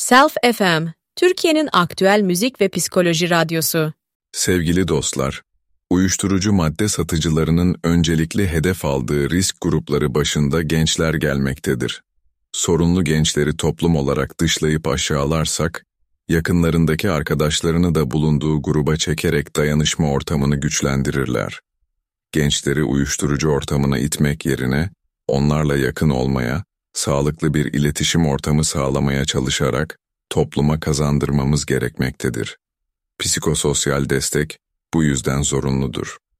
Self FM, Türkiye'nin aktüel müzik ve psikoloji radyosu. Sevgili dostlar, uyuşturucu madde satıcılarının öncelikli hedef aldığı risk grupları başında gençler gelmektedir. Sorunlu gençleri toplum olarak dışlayıp aşağılarsak, yakınlarındaki arkadaşlarını da bulunduğu gruba çekerek dayanışma ortamını güçlendirirler. Gençleri uyuşturucu ortamına itmek yerine, onlarla yakın olmaya, sağlıklı bir iletişim ortamı sağlamaya çalışarak topluma kazandırmamız gerekmektedir. Psikososyal destek bu yüzden zorunludur.